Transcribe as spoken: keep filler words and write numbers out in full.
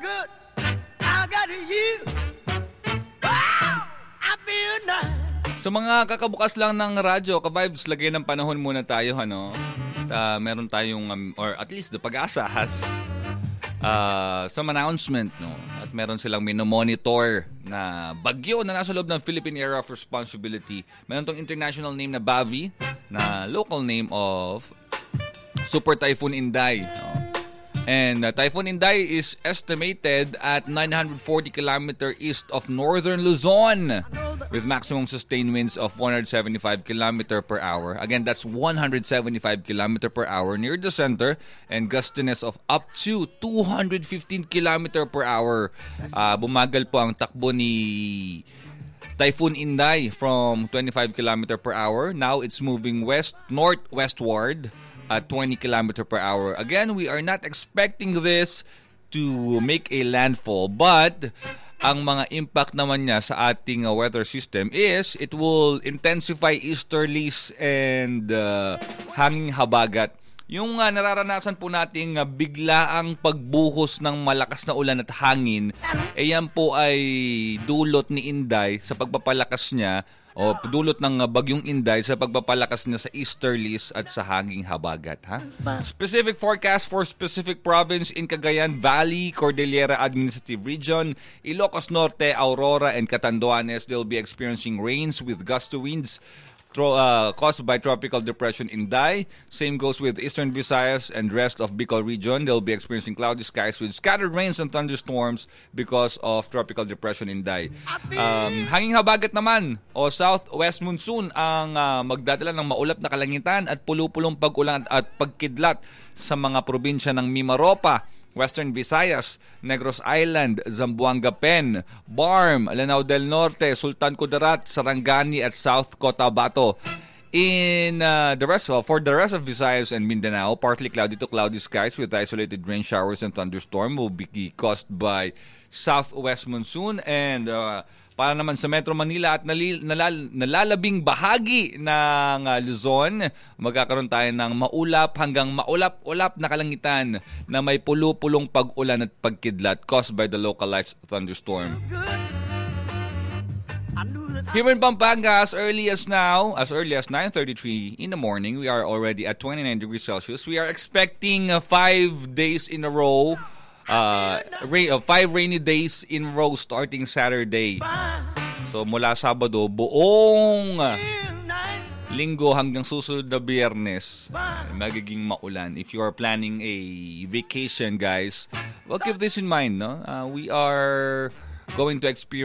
good. I got you. Wow, I feel nice. Sa mga kakabukas lang ng radyo, ka-vibes, lagay ng panahon muna tayo, ano? Uh, meron tayong, um, or at least the Pag-asa has uh, some announcement, no? At meron silang minomonitor na bagyo na nasa loob ng Philippine Area of Responsibility. Meron tong international name na Bavi, na local name of Super Typhoon Inday, no? And uh, Typhoon Inday is estimated at nine hundred forty kilometers east of northern Luzon with maximum sustained winds of one hundred seventy-five kilometers per hour. Again, that's one hundred seventy-five kilometers per hour near the center and gustiness of up to two hundred fifteen kilometers per hour. Uh, bumagal po ang takbo ni Typhoon Inday from twenty-five kilometers per hour. Now it's moving west northwestward at twenty kilometers per hour. Again, we are not expecting this to make a landfall, but ang mga impact naman niya sa ating uh, weather system is it will intensify easterlies and uh, hanging habagat. Yung uh, nararanasan po nating uh, biglaang pagbuhos ng malakas na ulan at hangin, eh yan po ay dulot ni Inday sa pagpapalakas niya o dulot ng uh, bagyong Inday sa pagpapalakas niya sa easterlies at sa hanging habagat. Ha? Specific forecast for specific province in Cagayan Valley, Cordillera Administrative Region, Ilocos Norte, Aurora, and Catanduanes. They'll be experiencing rains with gusty winds Uh, caused by Tropical Depression Inday. Same goes with Eastern Visayas and rest of Bicol region. They'll be experiencing cloudy skies with scattered rains and thunderstorms because of Tropical Depression Inday. Um, hanging habagat naman o southwest monsoon ang uh, magdadala ng maulap na kalangitan at pulupulong pag-ulan at pagkidlat sa mga probinsya ng Mimaropa, Western Visayas, Negros Island, Zamboanga Pen, Barm, Lanao del Norte, Sultan Kudarat, Sarangani at South Cotabato. In uh, the rest of, for the rest of Visayas and Mindanao, partly cloudy to cloudy skies with isolated rain showers and thunderstorm will be caused by southwest monsoon. And uh, para naman sa Metro Manila at nalil, nalal, nalalabing bahagi ng uh, Luzon, magkakaroon tayo ng maulap hanggang maulap-ulap na kalangitan na may pulu-pulong pag-ulan at pagkidlat caused by the localized thunderstorm. Here in Pampanga, as early as now, as early as nine thirty-three in the morning, we are already at twenty-nine degrees Celsius. We are expecting uh, five days in a row Uh, rain, uh, five rainy days in row starting Saturday. So mula Sabado, buong Linggo hanggang susunod na Biyernes, magiging maulan. If you are planning a vacation, guys, well, keep this in mind, no? Uh, we are going to experience